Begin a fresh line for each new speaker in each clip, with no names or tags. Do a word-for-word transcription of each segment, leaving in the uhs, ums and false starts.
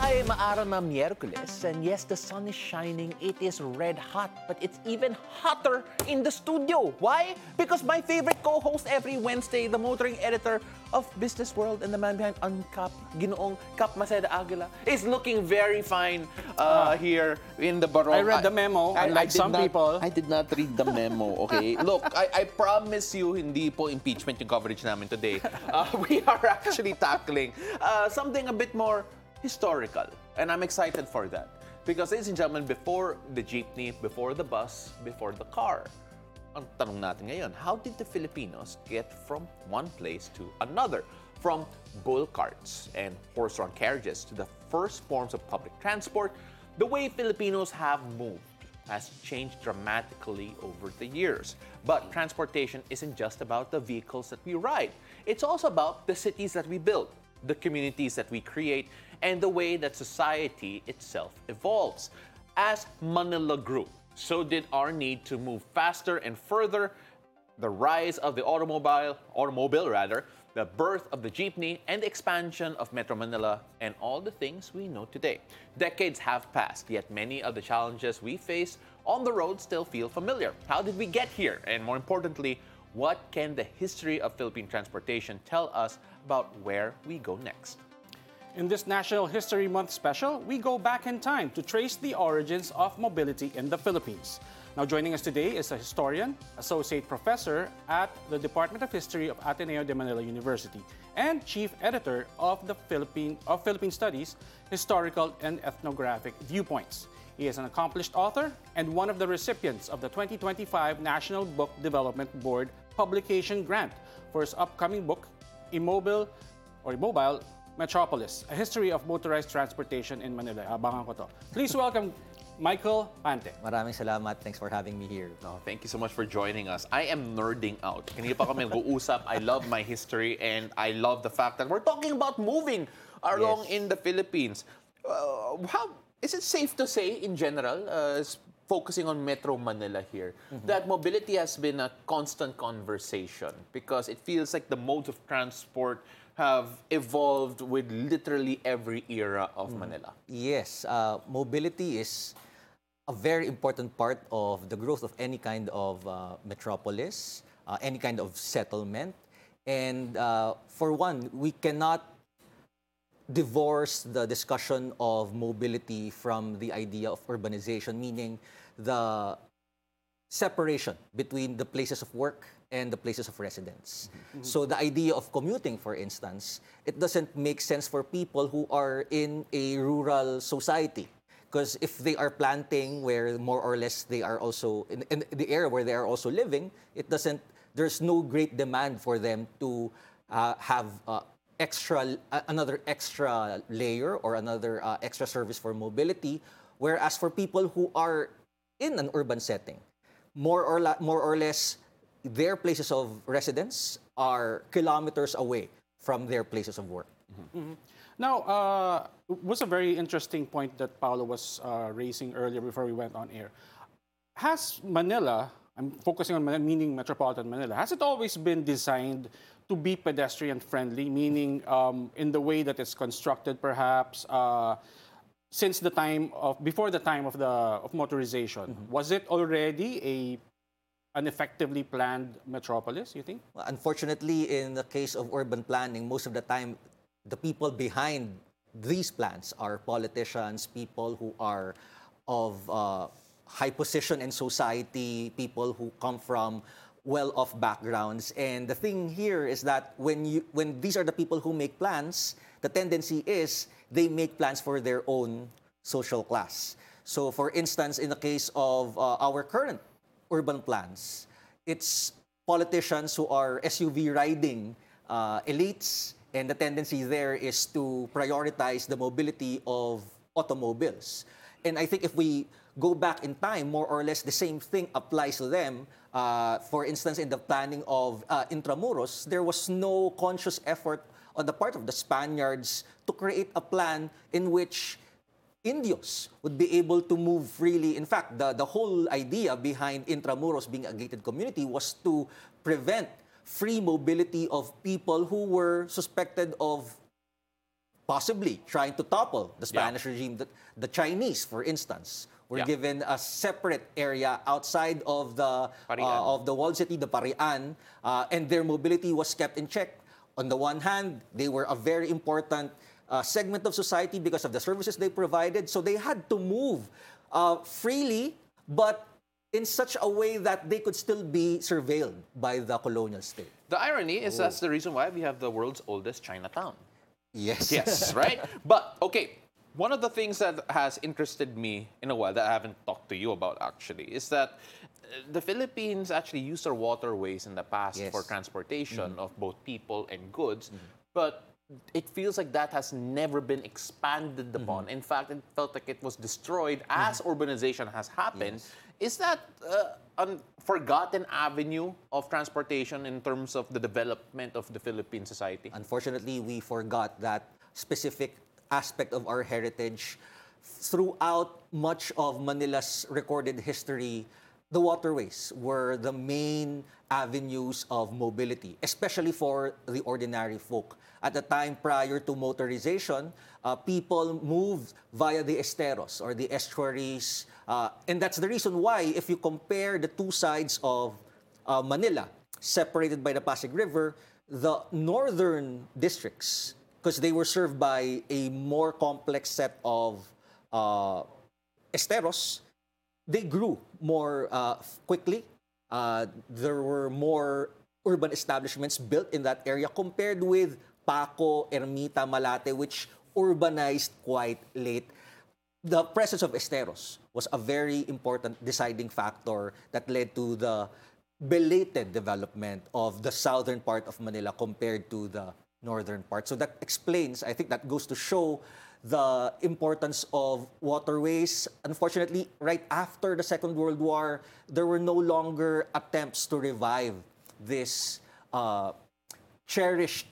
ay maaraw na Miyerkules, and yes, the sun is shining, it is red hot, but it's even hotter in the studio. Why? Because my favorite co-host every Wednesday, the motoring editor of Business World and the man behind Uncap, Ginoong Cap Maceda Aguila, is looking very fine uh, here in the Barong.
I read the memo,
I,
unlike
I did
some
not,
people.
I did not read the memo, okay? Look, I, I promise you, hindi po impeachment yung coverage namin today. Uh, we are actually tackling uh, something a bit more historical, and I'm excited for that. Because, ladies and gentlemen, before the jeepney, before the bus, before the car, ang tanong natin ngayon, how did the Filipinos get from one place to another? From bull carts and horse-drawn carriages to the first forms of public transport, the way Filipinos have moved has changed dramatically over the years. But transportation isn't just about the vehicles that we ride. It's also about the cities that we build, the communities that we create, and the way that society itself evolves. As Manila grew, so did our need to move faster and further. The rise of the automobile, automobile rather, the birth of the jeepney, and the expansion of Metro Manila, and all the things we know today. Decades have passed, yet many of the challenges we face on the road still feel familiar. How did we get here? And more importantly, what can the history of Philippine transportation tell us about where we go next?
In this National History Month special, we go back in time to trace the origins of mobility in the Philippines. Now joining us today is a historian, associate professor at the Department of History of Ateneo de Manila University, and chief editor of the Philippine, of Philippine Studies, Historical and Ethnographic Viewpoints. He is an accomplished author and one of the recipients of the twenty twenty-five National Book Development Board Publication Grant for his upcoming book, Immobile or Immobile Metropolis, A History of Motorized Transportation in Manila. Abangan ko to. Please welcome Michael Pante.
Maraming salamat. Thanks for having me here.
Oh, thank you so much for joining us. I am nerding out. Kanina pa kami nag-uusap. I love my history, and I love the fact that we're talking about moving along
Yes.
in the Philippines. Uh, how is it safe to say, in general, uh, focusing on Metro Manila here, mm-hmm. that mobility has been a constant conversation because it feels like the modes of transport have evolved with literally every era of mm. Manila?
Yes, uh, mobility is a very important part of the growth of any kind of uh, metropolis, uh, any kind of settlement. And uh, for one, we cannot divorce the discussion of mobility from the idea of urbanization, meaning the separation between the places of work and the places of residence. Mm-hmm. So the idea of commuting, for instance, it doesn't make sense for people who are in a rural society. Because if they are planting where more or less they are also, in, in the area where they are also living, it doesn't, there's no great demand for them to uh, have uh, extra, uh, another extra layer or another uh, extra service for mobility. Whereas for people who are in an urban setting, more or, la- more or less, their places of residence are kilometers away from their places of work.
Mm-hmm. Mm-hmm. Now, uh, it was a very interesting point that Paolo was uh, raising earlier before we went on air. Has Manila, I'm focusing on Manila, meaning Metropolitan Manila, has it always been designed to be pedestrian-friendly, meaning um, in the way that it's constructed perhaps, uh, since the time of, before the time of, the, of motorization? Mm-hmm. Was it already a an effectively planned metropolis, you think?
Well, unfortunately, in the case of urban planning, most of the time, the people behind these plans are politicians, people who are of uh, high position in society, people who come from well-off backgrounds. And the thing here is that when you when these are the people who make plans, the tendency is they make plans for their own social class. So for instance, in the case of uh, our current urban plans, it's politicians who are S U V riding uh, elites, and the tendency there is to prioritize the mobility of automobiles. And I think if we go back in time, more or less the same thing applies to them. Uh, for instance, in the planning of uh, Intramuros, there was no conscious effort on the part of the Spaniards to create a plan in which Indios would be able to move freely. In fact, the, the whole idea behind Intramuros being a gated community was to prevent free mobility of people who were suspected of possibly trying to topple the
Yeah.
Spanish regime. The, the Chinese, for instance, were
Yeah.
given a separate area outside of the
Parian.
uh, of the walled city, the Parian, uh, and their mobility was kept in check. On the one hand, they were a very important uh, segment of society because of the services they provided, so they had to move uh, freely, but in such a way that they could still be surveilled by the colonial state.
The irony is that's the reason why we have the world's oldest Chinatown.
Yes.
Yes, right? But, okay, one of the things that has interested me in a while that I haven't talked to you about actually is that uh, the Philippines actually used their waterways in the past
Yes.
for transportation of both people and goods, but it feels like that has never been expanded upon. In fact, it felt like it was destroyed as urbanization has happened.
Yes.
Is that uh, a forgotten avenue of transportation in terms of the development of the Philippine society?
Unfortunately, we forgot that specific aspect of our heritage. Throughout much of Manila's recorded history, the waterways were the main avenues of mobility, especially for the ordinary folk. At the time prior to motorization, uh, people moved via the esteros or the estuaries. Uh, and that's the reason why, if you compare the two sides of uh, Manila, separated by the Pasig River, the northern districts, because they were served by a more complex set of uh, esteros, they grew more uh, quickly. Uh, there were more urban establishments built in that area compared with Paco, Ermita, Malate, which urbanized quite late. The presence of esteros was a very important deciding factor that led to the belated development of the southern part of Manila compared to the northern part. So that explains, I think that goes to show the importance of waterways. Unfortunately, right after the Second World War, there were no longer attempts to revive this uh, cherished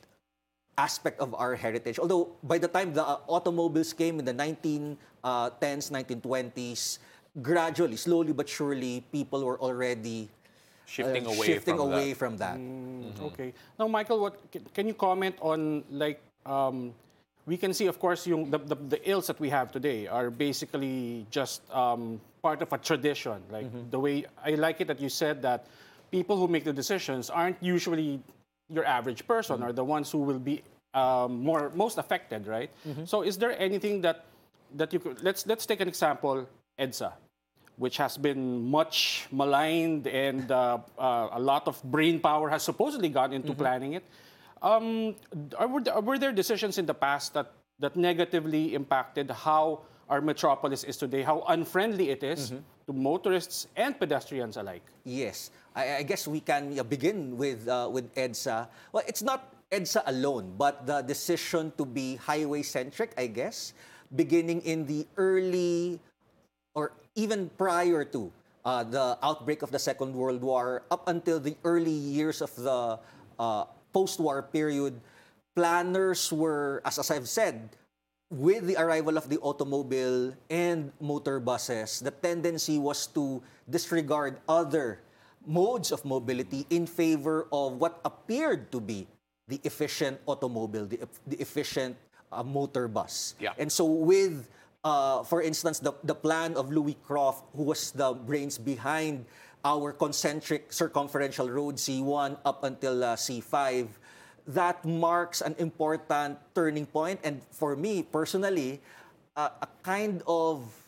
aspect of our heritage. Although by the time the uh, automobiles came in the nineteen tens, nineteen twenties, gradually, slowly but surely, people were already
Shifting
uh,
away
shifting
from
away
that.
from that.
Okay. Now, Michael, what can, can you comment on, like, um, we can see, of course, yung, the, the, the ills that we have today are basically just um, part of a tradition. Like, the way, I like it that you said that people who make the decisions aren't usually your average person, or the ones who will be um, more most affected, right? So, is there anything that that you could, let's let's take an example, EDSA, which has been much maligned, and uh, uh, a lot of brain power has supposedly gone into planning it. Um, are, were, there, were there decisions in the past that, that negatively impacted how our metropolis is today, how unfriendly it is to motorists and pedestrians alike?
Yes, I, I guess we can uh, begin with uh, with EDSA. Well, it's not EDSA alone, but the decision to be highway-centric, I guess, beginning in the early or even prior to uh, the outbreak of the Second World War, up until the early years of the uh, post-war period, planners were, as, as I've said, with the arrival of the automobile and motor buses, the tendency was to disregard other modes of mobility in favor of what appeared to be the efficient automobile, the, the efficient uh, motor bus.
Yeah.
And so with, uh, for instance, the, the plan of Louis Croft, who was the brains behind our concentric circumferential road C one up until uh, C five, that marks an important turning point. And for me, personally, uh, a kind of